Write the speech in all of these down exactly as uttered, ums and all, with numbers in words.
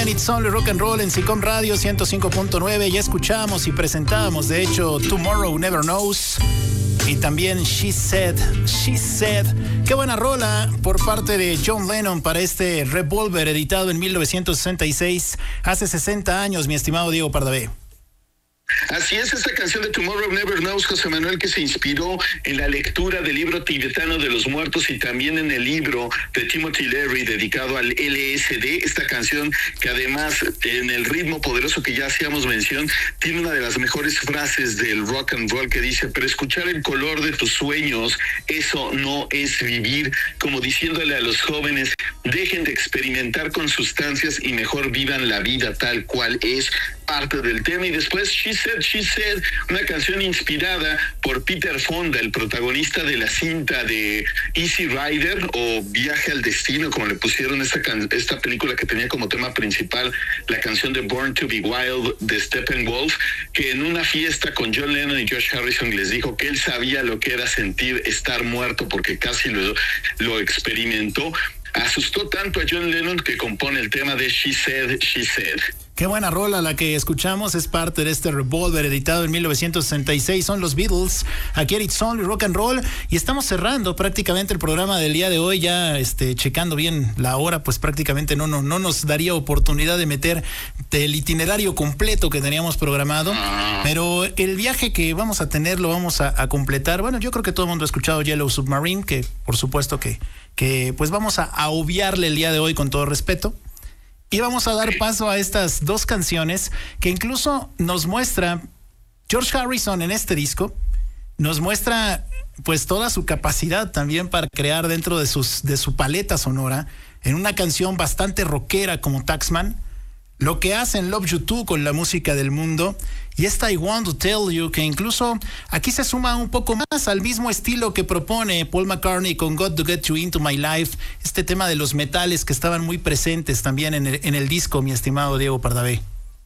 It's Only Rock and Roll en SICOM Radio ciento cinco punto nueve. Ya escuchamos y presentábamos, de hecho, Tomorrow Never Knows y también She Said, She Said. Qué buena rola por parte de John Lennon para este Revolver, editado en mil novecientos sesenta y seis, hace sesenta años, mi estimado Diego Pardavé. Así es, esta canción de Tomorrow Never Knows, José Manuel, que se inspiró en la lectura del libro tibetano de los muertos y también en el libro de Timothy Leary dedicado al L S D. Esta canción, que además en el ritmo poderoso que ya hacíamos mención, tiene una de las mejores frases del rock and roll que dice: pero escuchar el color de tus sueños, eso no es vivir, como diciéndole a los jóvenes, dejen de experimentar con sustancias y mejor vivan la vida tal cual es. Parte del tema. Y después She Said, She Said, una canción inspirada por Peter Fonda, el protagonista de la cinta de Easy Rider o Viaje al Destino, como le pusieron esta, can- esta película que tenía como tema principal la canción de Born to Be Wild de Steppenwolf, que en una fiesta con John Lennon y George Harrison les dijo que él sabía lo que era sentir estar muerto porque casi lo, lo experimentó. Asustó tanto a John Lennon que compone el tema de She Said, She Said. Qué buena rola la que escuchamos, es parte de este Revolver editado en mil novecientos sesenta y seis, son los Beatles, aquí en It's Only Rock and Roll, y estamos cerrando prácticamente el programa del día de hoy, ya este, checando bien la hora, pues prácticamente no, no, no nos daría oportunidad de meter el itinerario completo que teníamos programado, pero el viaje que vamos a tener lo vamos a, a completar. Bueno, yo creo que todo el mundo ha escuchado Yellow Submarine, que por supuesto que, que pues vamos a, a obviarle el día de hoy con todo respeto. Y vamos a dar paso a estas dos canciones que incluso nos muestra George Harrison en este disco, nos muestra pues toda su capacidad también para crear dentro de, sus, de su paleta sonora, en una canción bastante rockera como Taxman, lo que hace en Love You Too con la música del mundo, y esta I Want to Tell You, que incluso aquí se suma un poco más al mismo estilo que propone Paul McCartney con Got to Get You Into My Life, este tema de los metales que estaban muy presentes también en el, en el disco, mi estimado Diego Pardavé.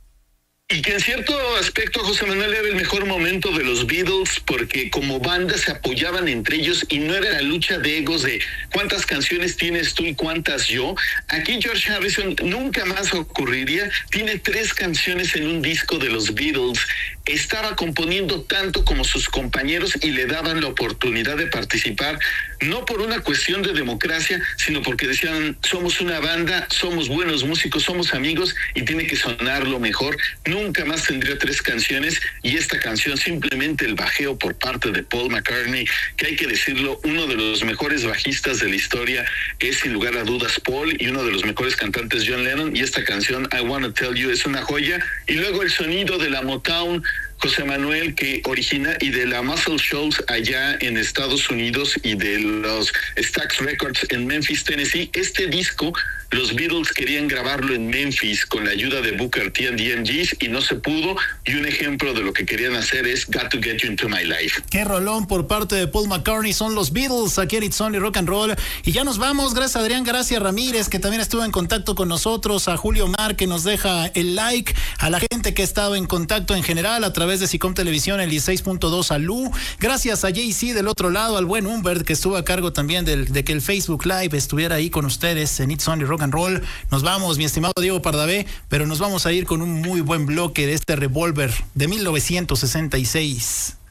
Y que en cierto aspecto, José Manuel, era el mejor momento de los Beatles, porque como banda se apoyaban entre ellos y no era la lucha de egos de cuántas canciones tienes tú y cuántas yo. Aquí George Harrison nunca más ocurriría, tiene tres canciones en un disco de los Beatles, estaba componiendo tanto como sus compañeros y le daban la oportunidad de participar, no por una cuestión de democracia, sino porque decían, somos una banda, somos buenos músicos, somos amigos y tiene que sonar lo mejor. Nunca más tendría tres canciones, y esta canción, simplemente el bajeo por parte de Paul McCartney, que hay que decirlo, uno de los mejores bajistas de la historia es sin lugar a dudas Paul, y uno de los mejores cantantes John Lennon, y esta canción I Wanna Tell You es una joya. Y luego el sonido de la Motown, José Manuel, que origina, y de la Muscle Shoals allá en Estados Unidos y de los Stax Records en Memphis, Tennessee. Este disco los Beatles querían grabarlo en Memphis con la ayuda de Booker T and the M Gs y no se pudo, y un ejemplo de lo que querían hacer es Got to Get You Into My Life. Qué rolón por parte de Paul McCartney, son los Beatles aquí en It's Only Rock and Roll. Y ya nos vamos, gracias a Adrián Gracia Ramírez, que también estuvo en contacto con nosotros, a Julio Mar, que nos deja el like, a la gente que ha estado en contacto en general a través de SICOM Televisión, el dieciséis punto dos, a Lu, gracias a J C del otro lado, al buen Humbert, que estuvo a cargo también del, de que el Facebook Live estuviera ahí con ustedes en It's Only Rock and Roll. Nos vamos, mi estimado Diego Pardavé, pero nos vamos a ir con un muy buen bloque de este Revolver de mil novecientos sesenta y seis.